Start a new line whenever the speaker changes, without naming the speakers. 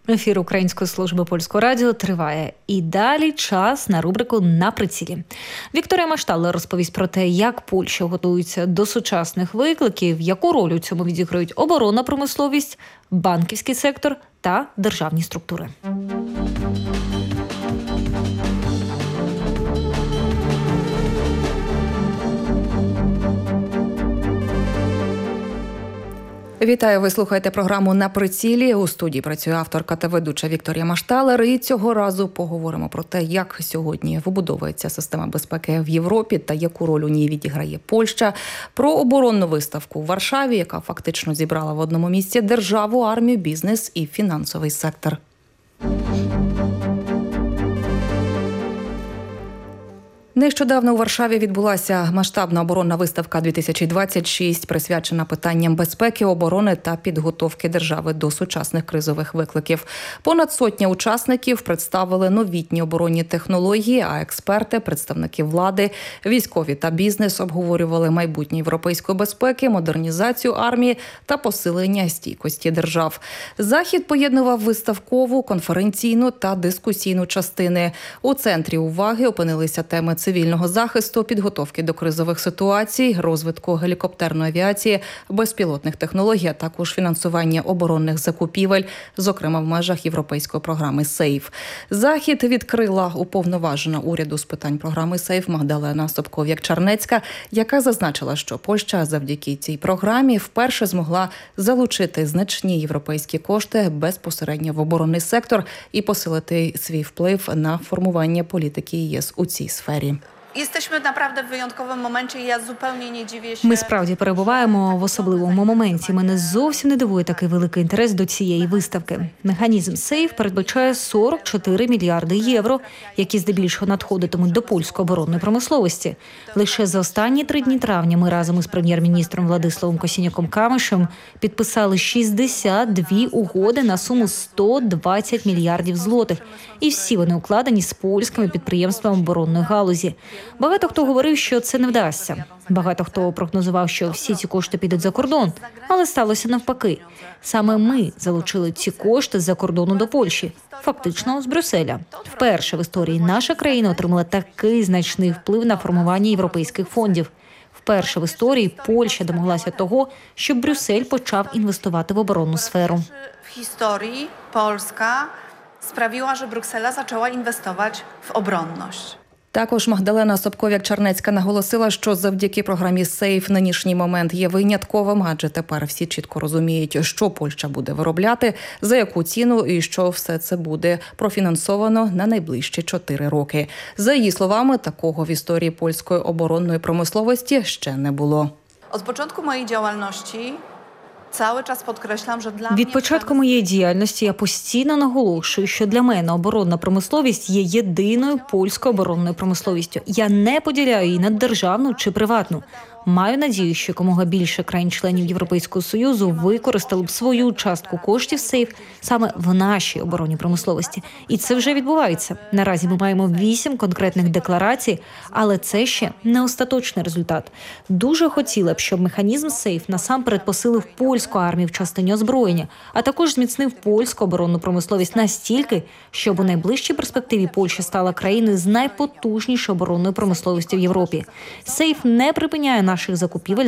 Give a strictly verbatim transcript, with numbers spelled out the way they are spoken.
Ефір Української служби Польського радіо триває. І далі час на рубрику «На прицілі». Вікторія Машталер розповість про те, як Польща готується до сучасних викликів, яку роль у цьому відіграють оборонна промисловість, банківський сектор та державні структури.
Вітаю, ви слухаєте програму «На прицілі». У студії працює авторка та ведуча Вікторія Машталер. І цього разу поговоримо про те, як сьогодні вибудовується система безпеки в Європі та яку роль у ній відіграє Польща. Про оборонну виставку в Варшаві, яка фактично зібрала в одному місці державу, армію, бізнес і фінансовий сектор. Нещодавно у Варшаві відбулася масштабна оборонна виставка дві тисячі двадцять шість, присвячена питанням безпеки, оборони та підготовки держави до сучасних кризових викликів. Понад сотня учасників представили новітні оборонні технології, а експерти, представники влади, військові та бізнес обговорювали майбутнє європейської безпеки, модернізацію армії та посилення стійкості держав. Захід поєднував виставкову, конференційну та дискусійну частини. У центрі уваги опинилися теми цивільного захисту, підготовки до кризових ситуацій, розвитку гелікоптерної авіації, безпілотних технологій, а також фінансування оборонних закупівель, зокрема в межах європейської програми «Сейф». Захід відкрила уповноважена уряду з питань програми «Сейф» Магдалена Собков'як-Чарнецька, яка зазначила, що Польща завдяки цій програмі вперше змогла залучити значні європейські кошти безпосередньо в оборонний сектор і посилити свій вплив на формування політики ЄС у цій сфері.
Jesteśmy naprawdę w wyjątkowym momencie. Ja zupełnie nie dziwię się.
Ми справді перебуваємо в особливому моменті. Мене зовсім не дивує такий великий інтерес до цієї виставки. Механізм «Сейф» передбачає сорок чотири мільярди євро, які здебільшого надходитимуть до польської оборонної промисловості. Лише за останні три дні травня ми разом із прем'єр-міністром Владиславом Косіняком-Камишем підписали шістдесят дві угоди на суму сто двадцять мільярдів злотих. І всі вони укладені з польськими підприємствами оборонної галузі. Багато хто говорив, що це не вдасться. Багато хто прогнозував, що всі ці кошти підуть за кордон. Але сталося навпаки. Саме ми залучили ці кошти з-за кордону до Польщі. Фактично з Брюсселя. Вперше в історії наша країна отримала такий значний вплив на формування європейських фондів. Вперше в історії Польща домоглася того, щоб Брюссель почав інвестувати в оборонну сферу.
W historii Polska sprawiła, że Bruksela zaczęła inwestować w obronność.
Також Магдалена Собков'як-Чарнецька наголосила, що завдяки програмі «Сейф» нинішній момент є винятковим, адже тепер всі чітко розуміють, що Польща буде виробляти, за яку ціну і що все це буде профінансовано на найближчі чотири роки. За її словами, такого в історії польської оборонної промисловості ще не було.
Od początku mojej działalności cały czas podkreślam, że dla
Від початку моєї діяльності я постійно наголошую, що для мене оборонна промисловість є єдиною польською оборонною промисловістю. Я не поділяю її на державну чи приватну. Маю надію, що якомога більше країн-членів Європейського Союзу використали б свою частку коштів «Сейф» саме в нашій оборонній промисловості. І це вже відбувається. Наразі ми маємо вісім конкретних декларацій, але це ще не остаточний результат. Дуже хотіла б, щоб механізм «Сейф» насамперед посилив польську армію в частині озброєння, а також зміцнив польську оборонну промисловість настільки, щоб у найближчій перспективі Польща стала країною з найпотужнішою оборонною промисловістю в Європі. «Сейф» не припиняє наших закупівель